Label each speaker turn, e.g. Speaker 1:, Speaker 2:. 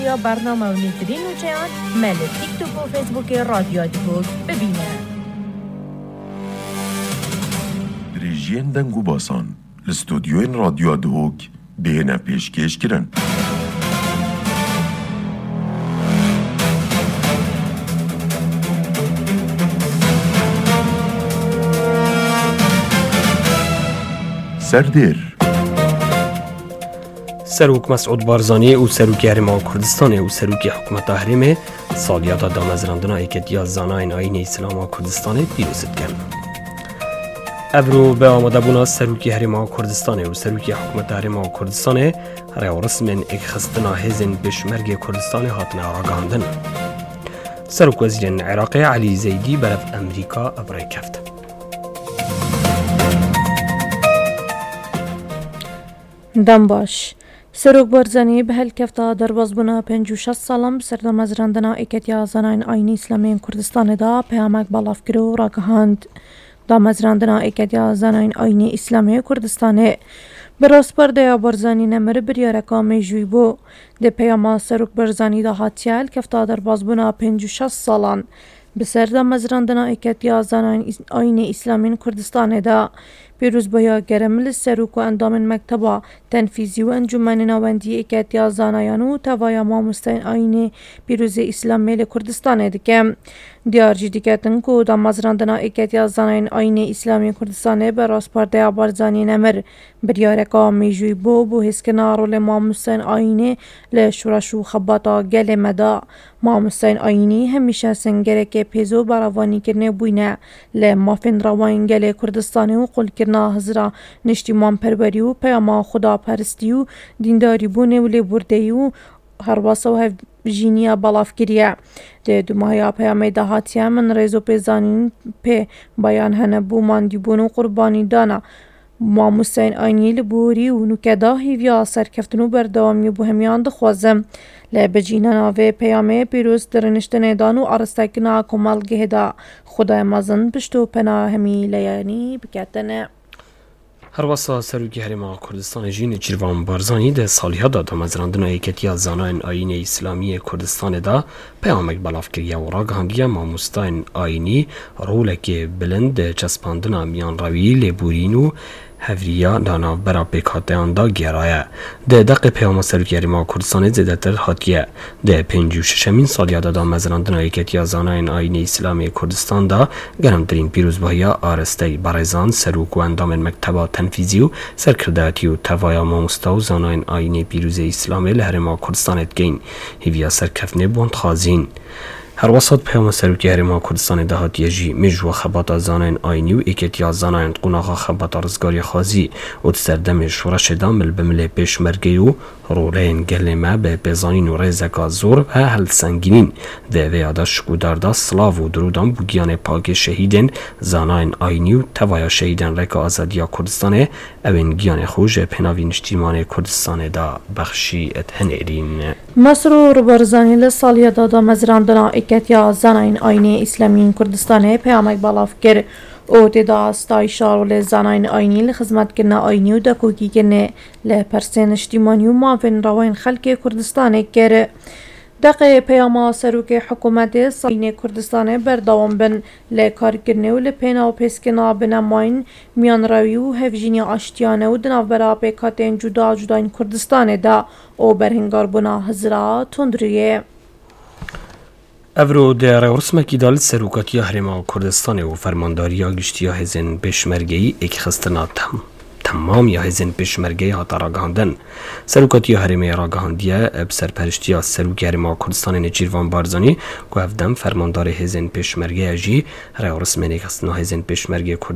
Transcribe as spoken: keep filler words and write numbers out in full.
Speaker 1: یا برنامه و نیترین و چیان مل تیک توک و فیسبوک رادیو دهوک ببینه.
Speaker 2: دریجین دنگو باسان لستودیوین رادیو دهوک بهنه پیشکش کرن. سردیر
Speaker 3: سروک مسعود بارزانی و سروک هرما کردستان و سروک حکومت هرمه سالیات دامزراندنا ایکتیا زاناین آیین اسلام کردستان پیروزت کرد. ابرو به آماده بونا سروک هرما کردستان و سروک حکومت هرما کردستان رای رسمن ایک خستنا هزن بشمرگ کردستان هاتنا آگاندن. سروک وزیر عراق علی زیدی برف امریکا ابرای کفت.
Speaker 4: دم باش سروک بارزانی به هلکفتا درواز بنا پنج و شش سالم سردم از راندنا ایکتیا زنان آینی اسلامی کردستان دا پیامک بالاف کرو را گهاند. دام از راندنا ایکتیا زنان آینی اسلامی کردستان براس پرده بارزانی نمر بریارکا میجوی بو ده پیاما سروک بارزانی دا هاتیال کفتا درواز بنا پنج و شش سالان به سردم از راندنا ایکتیا زنان آینی اسلامی کردستان دا پیروز بایا گرمل سروک و اندام مکتبا تنفیزی و انجمن نواندی ایکتیا زانایانو توایا ماموستین آینی پیروز اسلامی کردستان دکم. دیار جدیکتن که دام از راندنا ایکتیا زاناین آینی اسلامی کردستان براس پرده بارزانی نمر بریارکا میجوی بو بو هسکنا رول ماموستین آینی لشورشو خباتا گل مدا ماموستین آینی همیشه سنگره که پیزو براوانی کرنه بوینه لمافین روان گل کردستانی و قل کرنا هزرا نشتیمان پروری و پیاما خدا پرستی و دینداری بونه و لبوردهی و هرواسا و هف جینیا بالاف کریه. ده دو ماهیا پیامی دهاتیه من ریزو پیزانین پی بیان هنه بو ماندی بونو قربانی دانا ماموسین آینی لبوری و نوکدا هیویا سرکفتنو بردوامی بو همیان دخوازم. لبجینا ناوه پیامی پیروز درنشتن دانو آرستکنا کمال گهدا خدای مازن پشتو پناه همی لیانی بکتنه.
Speaker 3: هر واسه سروک هرما کردستان جین چیروان بارزانی ده سالیها دا دامزراندن ایکتیا زاناین آیین اسلامی کردستان دا پیامک بلاف کریه و را گهاندیه ماموستاین آینی رولک بلند چسپاندن میان روی لبورینو هفریا دانا برا پیکاتیان دا گرایه. ده دق پیام سروک هرما کردستان زیده تر هاتیه. ده پنج و ششمین سالیا دا دامزراندن ایکتیا زاناین آیین اسلامی کردستان دا گرمترین پیروزباهی آرسته برایزان سروک و اندام مکتبا تنفیزی و سرکرداتی و توایا ماموستا و زاناین آینی پیروز اسلامی لهرما کردستان ادگین هیویا سرکفنه بوند خازین. هر وسط پیام سروکی هرما کردستان دهاتی جی مجو خبات زاناین آینی و ایکتیا زاناین قناغا خبات رزگاری خازی و تسردم شورش دامل بمل پیشمرگی و رولین گلمه به پیزانین و ریزکا زور و هل سنگینین ده ویادا شکودار دا سلاو و درودان بوگیان پاک شهیدن زاناین آینی و توایا شهیدن رکا آزادیا کردستان اوین گیان خوش پناوین اجتیمان کردستان دا بخشی اتهنیرین.
Speaker 4: مسرور برزانی لسالیه دادا مزراندنا ایکتیا زاناین آینی اسلامی کردستان پیامک بالاف کرد. او تدا استای شارول زنان آینی لخدمت کنه آینی و دکوکی کنه لپرسین اجتماعی و معاون روان خلق کردستان کرد. دقیق پیام سروک حکومت ساین کردستان بردوام بن لکار کنه و لپینا و پیسکنا بنماین میان روی و هفجینی آشتیانه و دناو برا پیکاتین جدا جداین کردستان دا او برهنگار بنا هزرا تندریه.
Speaker 3: افرو در رسمکی دال سروکاتی هرما کردستان و فرمانداری گشتی هزن بشمرگی ایک خستنا تم تمام یا هزن بشمرگی هات راگاندن سروکاتی هرما راگاندیه اب سرپرشتی سروک هرما کردستان نجیروان بارزانی که افدم فرماندار هزن بشمرگی جی هر رسم ایک خستنا هزن بشمرگی